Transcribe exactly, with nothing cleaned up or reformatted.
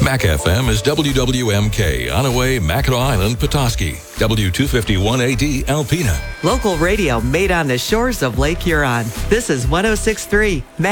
Mac F M is W W M K, Onaway, Mackinac Island, Petoskey. W two fifty-one A D, Alpena. Local radio made on the shores of Lake Huron. This is one oh six point three